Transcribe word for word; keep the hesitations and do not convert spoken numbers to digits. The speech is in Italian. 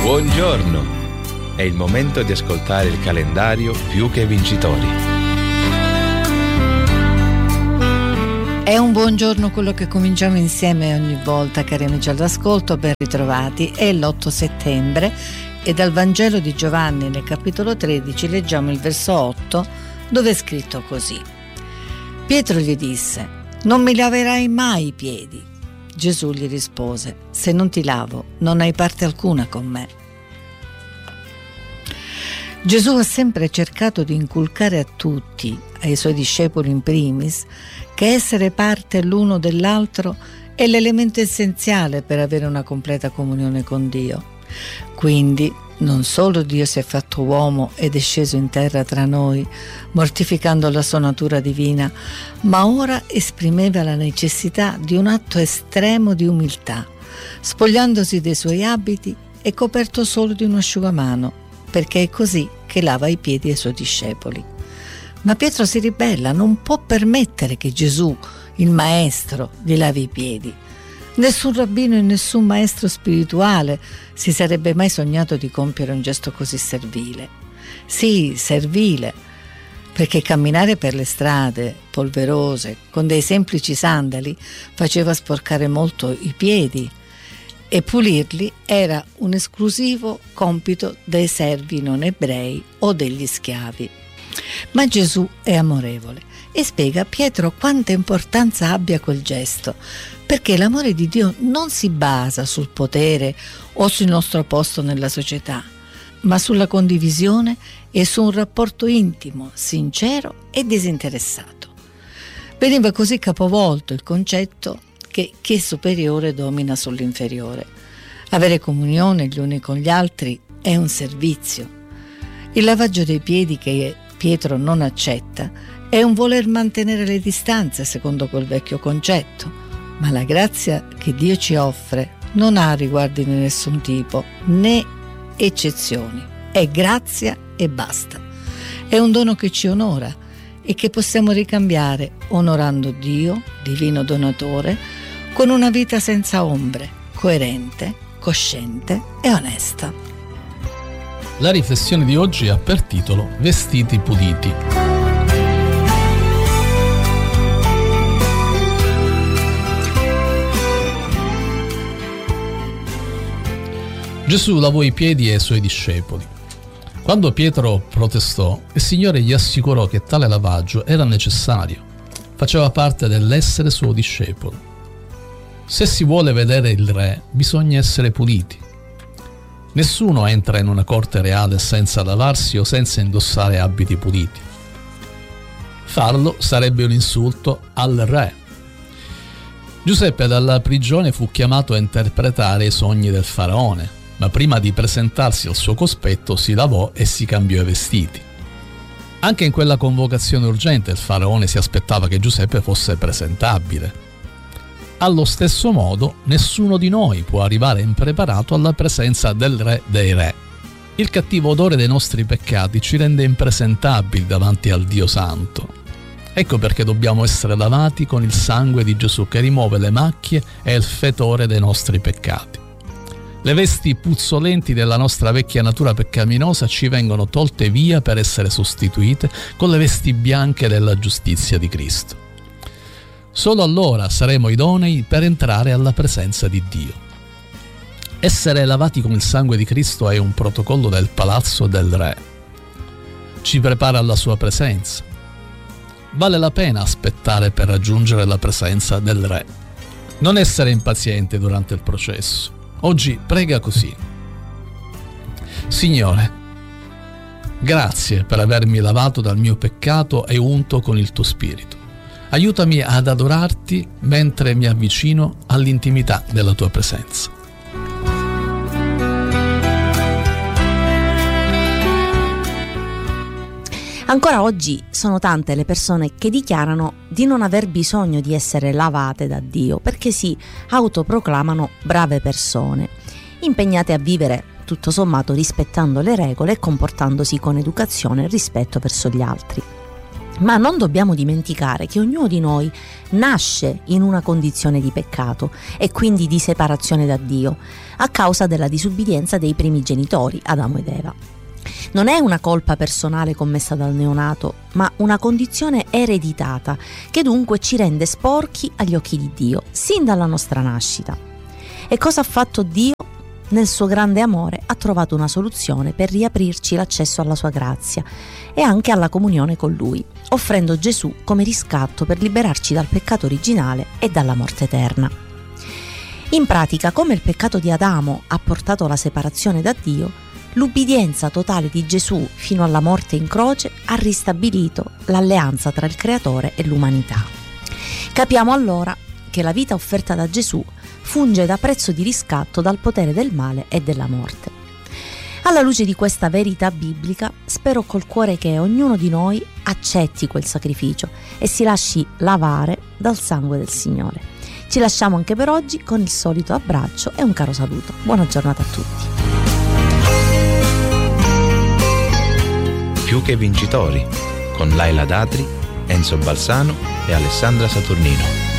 Buongiorno! È il momento di ascoltare il calendario Più che Vincitori. È un buongiorno quello che cominciamo insieme ogni volta, cari amici all'ascolto, ben ritrovati. È l'otto settembre e dal Vangelo di Giovanni nel capitolo tredici leggiamo il verso otto, dove è scritto così. Pietro gli disse: non mi laverai mai i piedi. Gesù gli rispose: se non ti lavo, non hai parte alcuna con me. Gesù ha sempre cercato di inculcare a tutti, ai suoi discepoli in primis, che essere parte l'uno dell'altro è l'elemento essenziale per avere una completa comunione con Dio. Quindi non solo Dio si è fatto uomo ed è sceso in terra tra noi, mortificando la sua natura divina, ma ora esprimeva la necessità di un atto estremo di umiltà, spogliandosi dei suoi abiti e coperto solo di un asciugamano, perché è così che lava i piedi ai suoi discepoli. Ma Pietro si ribella, non può permettere che Gesù, il maestro, gli lavi i piedi. Nessun rabbino e nessun maestro spirituale si sarebbe mai sognato di compiere un gesto così servile. Sì, servile, perché camminare per le strade polverose con dei semplici sandali faceva sporcare molto i piedi e pulirli era un esclusivo compito dei servi non ebrei o degli schiavi. Ma Gesù è amorevole e spiega a Pietro quanta importanza abbia quel gesto, perché l'amore di Dio non si basa sul potere o sul nostro posto nella società, ma sulla condivisione e su un rapporto intimo, sincero e disinteressato. Veniva così capovolto il concetto che chi è superiore domina sull'inferiore. Avere comunione gli uni con gli altri è un servizio. Il lavaggio dei piedi che Pietro non accetta è un voler mantenere le distanze secondo quel vecchio concetto, ma la grazia che Dio ci offre non ha riguardi di nessun tipo, né eccezioni. È grazia e basta. È un dono che ci onora e che possiamo ricambiare onorando Dio, divino donatore, con una vita senza ombre, coerente, cosciente e onesta. La riflessione di oggi ha per titolo Vestiti puliti. Gesù lavò i piedi ai suoi discepoli. Quando Pietro protestò, il Signore gli assicurò che tale lavaggio era necessario, faceva parte dell'essere suo discepolo. Se si vuole vedere il Re, bisogna essere puliti. Nessuno entra in una corte reale senza lavarsi o senza indossare abiti puliti. Farlo sarebbe un insulto al Re. Giuseppe dalla prigione fu chiamato a interpretare i sogni del faraone, ma prima di presentarsi al suo cospetto si lavò e si cambiò i vestiti. Anche in quella convocazione urgente il faraone si aspettava che Giuseppe fosse presentabile. Allo stesso modo, nessuno di noi può arrivare impreparato alla presenza del Re dei Re. Il cattivo odore dei nostri peccati ci rende impresentabili davanti al Dio Santo. Ecco perché dobbiamo essere lavati con il sangue di Gesù che rimuove le macchie e il fetore dei nostri peccati. Le vesti puzzolenti della nostra vecchia natura peccaminosa ci vengono tolte via per essere sostituite con le vesti bianche della giustizia di Cristo. Solo allora saremo idonei per entrare alla presenza di Dio. Essere lavati con il sangue di Cristo è un protocollo del palazzo del Re. Ci prepara alla sua presenza. Vale la pena aspettare per raggiungere la presenza del Re. Non essere impaziente durante il processo. Oggi prega così: Signore, grazie per avermi lavato dal mio peccato e unto con il tuo spirito. Aiutami ad adorarti mentre mi avvicino all'intimità della tua presenza. Ancora oggi sono tante le persone che dichiarano di non aver bisogno di essere lavate da Dio perché si autoproclamano brave persone, impegnate a vivere tutto sommato rispettando le regole e comportandosi con educazione e rispetto verso gli altri. Ma non dobbiamo dimenticare che ognuno di noi nasce in una condizione di peccato e quindi di separazione da Dio, a causa della disubbidienza dei primi genitori, Adamo ed Eva. Non è una colpa personale commessa dal neonato, ma una condizione ereditata che dunque ci rende sporchi agli occhi di Dio, sin dalla nostra nascita. E cosa ha fatto Dio? Nel suo grande amore ha trovato una soluzione per riaprirci l'accesso alla sua grazia e anche alla comunione con Lui, offrendo Gesù come riscatto per liberarci dal peccato originale e dalla morte eterna. In pratica, come il peccato di Adamo ha portato alla separazione da Dio, l'ubbidienza totale di Gesù fino alla morte in croce ha ristabilito l'alleanza tra il Creatore e l'umanità. Capiamo allora che la vita offerta da Gesù funge da prezzo di riscatto dal potere del male e della morte. Alla luce di questa verità biblica, spero col cuore che ognuno di noi accetti quel sacrificio e si lasci lavare dal sangue del Signore. Ci lasciamo anche per oggi con il solito abbraccio e un caro saluto. Buona giornata a tutti. Più che vincitori, con Laila Datri, Enzo Balsano e Alessandra Saturnino.